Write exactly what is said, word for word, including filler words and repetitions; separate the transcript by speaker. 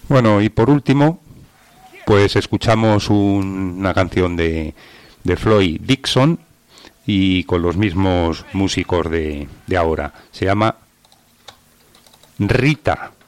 Speaker 1: Bueno, y por último, pues escuchamos un, una canción de, de Floyd Dixon y con los mismos músicos de, de ahora. Se llama Rita.